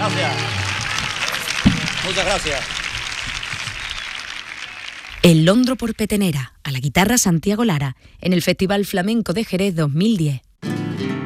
Gracias. Muchas gracias. El Londro por Petenera, a la guitarra Santiago Lara, en el Festival Flamenco de Jerez 2010.